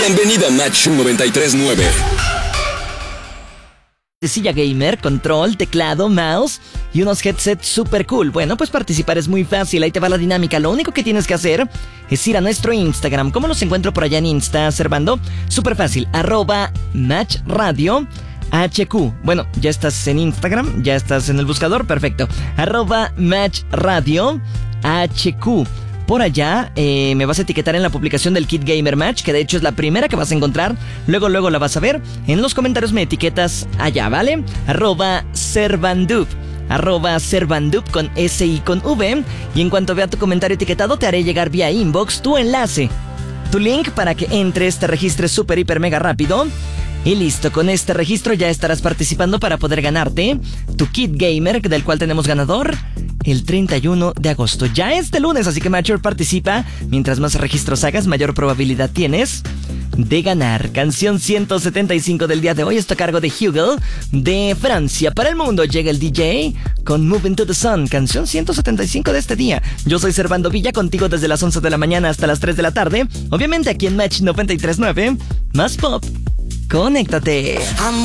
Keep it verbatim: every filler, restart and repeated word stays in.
Bienvenida a Match noventa y tres nueve. Silla gamer, control, teclado, mouse y unos headsets super cool. Bueno, pues participar es muy fácil, ahí te va la dinámica. Lo único que tienes que hacer es ir a nuestro Instagram. ¿Cómo los encuentro por allá en Insta, Servando? Súper fácil, arroba Match Radio H Q. Bueno, ya estás en Instagram, ya estás en el buscador, perfecto. Arroba Match Radio H Q. Por allá eh, me vas a etiquetar en la publicación del Kit Gamer Match, que de hecho es la primera que vas a encontrar. Luego, luego la vas a ver. En los comentarios me etiquetas allá, ¿vale? Arroba Servandup. Arroba Servandup con S y con V. Y en cuanto vea tu comentario etiquetado, te haré llegar vía inbox tu enlace, tu link para que entres, te registres súper, hiper, mega rápido. Y listo, con este registro ya estarás participando para poder ganarte tu Kit Gamer, del cual tenemos ganador el treinta y uno de agosto. Ya este lunes, así que Matcher, participa. Mientras más registros hagas, mayor probabilidad tienes de ganar. Canción ciento setenta y cinco del día de hoy está a cargo de Hugo, de Francia para el mundo. Llega el D J con Moving to the Sun, canción ciento setenta y cinco de este día. Yo soy Servando Villa, contigo desde las once de la mañana hasta las tres de la tarde. Obviamente aquí en Match noventa y tres nueve, más pop. Conéctate.